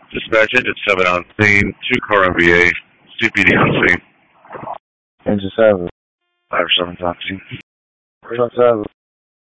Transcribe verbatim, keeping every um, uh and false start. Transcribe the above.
Dispatch, engine seven on scene, two car M V A, C P D on scene. Engine seven. five seven on scene. Truck seven.